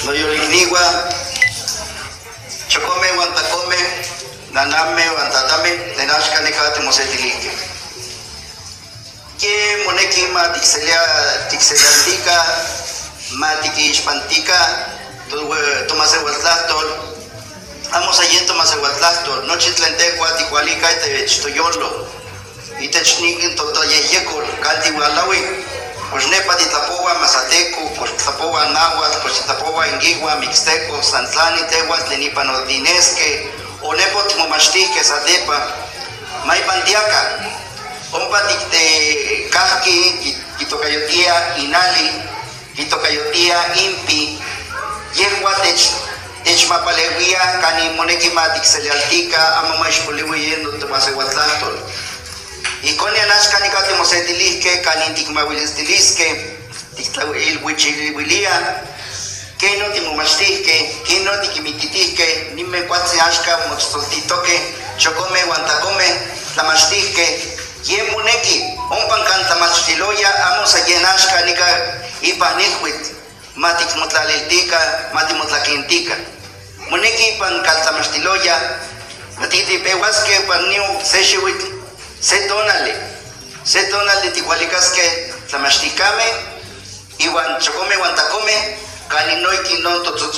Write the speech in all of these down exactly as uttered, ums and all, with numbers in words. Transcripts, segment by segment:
no yolinigua, chocome, guantacome, naname, guantatame, nenashka necate mosetilique. Que moneki ma tixelia tixeliantica, ma tiquishpantica, tomase huatlastol, vamos allí tomase huatlastol, no chitlentegua, ticualica y te chitoyolo, y te chniquin totoyeyecol, canti hualawi. Pues nepa titlapowa mazateco, pues tlapowa náhuatl, pues tlapowa inguigua, mixteco, santlani, tehuatl, lenipa nodinesque, o nepo timomachtihque, satepa, maipantiaca, ompa tikte kahki, kitokayotía inali, kitokayotía impi, yehua tech, techmapalewia, cani moneki matixelialtica, amamaixpoliwi yendo tomasehuatlantol. Y con el ascanica te mosetilisque, caninticmawilistisque, tictlahuilhuichilihuilia, que no te momastisque, que no te quimititisque, ni me cuatse asca, moxtoltitoque, chocome, guantacome, tlamastisque, yen muneki, ompan canta machiloya, amos a yen asca, nica, ipanilhuit, maticmotlaliltica, matimotlaquintica. Muneki pan caltamastiloya, matiti pehuasque, pan niu sexihuit. Se tonale, se tonale ticualicasque tlamasticame, iwan chocome guantacome, caninoiki non totsotso.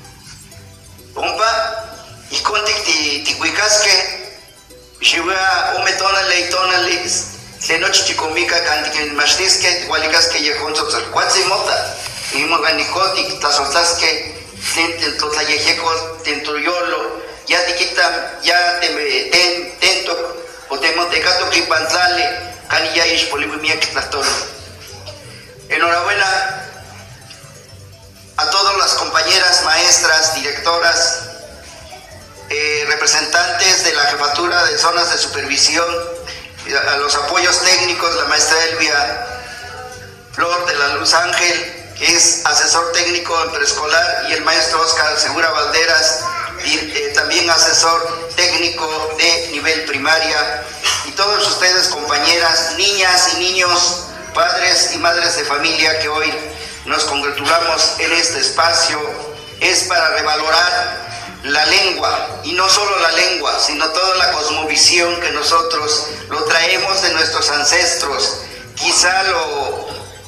Pompa, y contic ticuicasque, xiwa ome tonale y tonale, se noche chicomica cantic mastisque, ticualicasque yejón tzotzol. Cuatzi mota, y moganicotic, tazotasque, tenten totlayejeco, tentuyolo, ya tiquita, ya te ten, tento. O temotecato que pantlale, canilla y enhorabuena a todas las compañeras, maestras, directoras, eh, representantes de la jefatura de zonas de supervisión, a los apoyos técnicos, la maestra Elvia Flor de la Luz Ángel, que es asesor técnico en preescolar, y el maestro Oscar Segura Valderas, y, eh, también asesor técnico de nivel primaria, y todos ustedes, compañeras, niñas y niños, padres y madres de familia que hoy nos congratulamos en este espacio, es para revalorar la lengua, y no solo la lengua, sino toda la cosmovisión que nosotros lo traemos de nuestros ancestros. Quizá lo,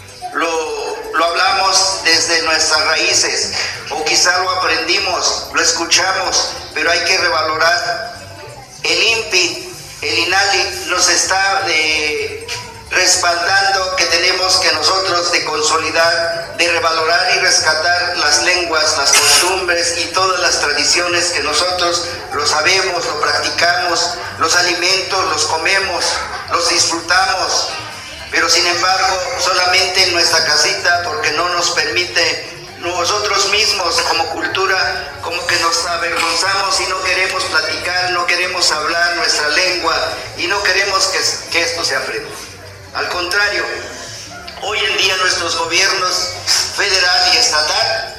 lo, lo hablamos desde nuestras raíces, o quizá lo aprendimos, lo escuchamos, pero hay que revalorar. El INPI, el INALI, nos está de, respaldando que tenemos que nosotros de consolidar, de revalorar y rescatar las lenguas, las costumbres y todas las tradiciones que nosotros lo sabemos, lo practicamos, los alimentos los comemos, los disfrutamos, pero sin embargo solamente en nuestra casita, porque no nos permite. Nosotros mismos como cultura como que nos avergonzamos y no queremos platicar, no queremos hablar nuestra lengua y no queremos que, que esto se aprenda. Al contrario, hoy en día nuestros gobiernos federal y estatal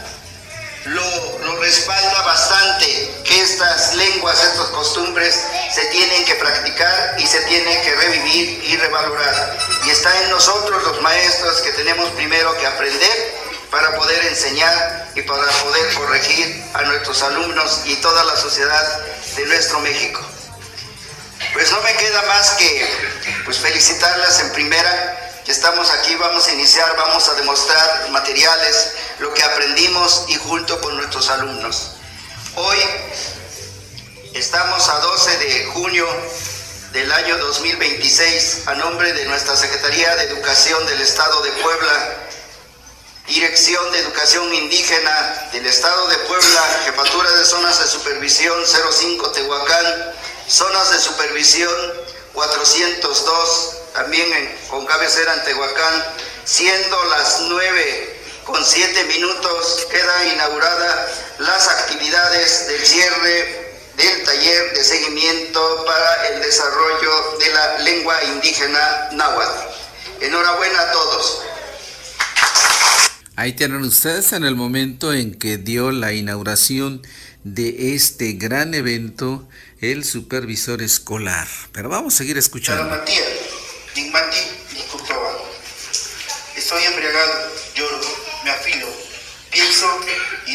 lo, lo respalda bastante, que estas lenguas, estas costumbres se tienen que practicar y se tienen que revivir y revalorar. Y está en nosotros los maestros que tenemos primero que aprender para poder enseñar y para poder corregir a nuestros alumnos y toda la sociedad de nuestro México. Pues no me queda más que pues felicitarlas en primera, que estamos aquí, vamos a iniciar, vamos a demostrar materiales, lo que aprendimos y junto con nuestros alumnos. Hoy estamos a doce de junio del año dos mil veintiséis, a nombre de nuestra Secretaría de Educación del Estado de Puebla, Dirección de Educación Indígena del Estado de Puebla, Jefatura de Zonas de Supervisión cero cinco Tehuacán, Zonas de Supervisión cuatrocientos dos, también en, con cabecera en Tehuacán, siendo las nueve con siete minutos, queda inaugurada las actividades del cierre del taller de seguimiento para el desarrollo de la lengua indígena náhuatl. Enhorabuena a todos. Ahí tienen ustedes en el momento en que dio la inauguración de este gran evento el supervisor escolar. Pero vamos a seguir escuchando. Estoy embriagado, lloro, me afilo, pienso y